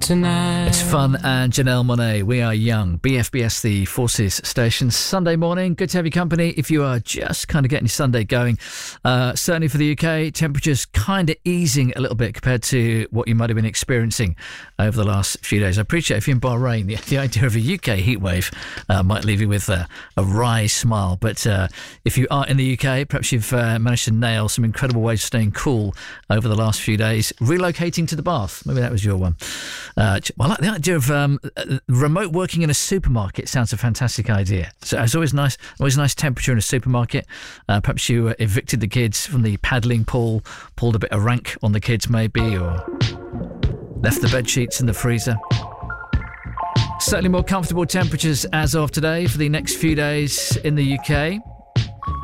tonight. It's Fun and Janelle Monáe. We are young. BFBS, the Forces station. Sunday morning. Good to have your company. If you are just kind of getting your Sunday going, certainly for the UK, temperatures kind of easing a little bit compared to what you might have been experiencing over the last few days. I appreciate if you're in Bahrain, the idea of a UK heatwave might leave you with a wry smile. But if you are in the UK, perhaps you've managed to nail some incredible ways of staying cool over the last few days. Relocating to the bath. Maybe that was your one. I like the idea of remote working in a supermarket. Sounds a fantastic idea. So it's always nice temperature in a supermarket. Perhaps you evicted the kids from the paddling pool, pulled a bit of rank on the kids maybe, or left the bed sheets in the freezer. Certainly more comfortable temperatures as of today for the next few days in the UK.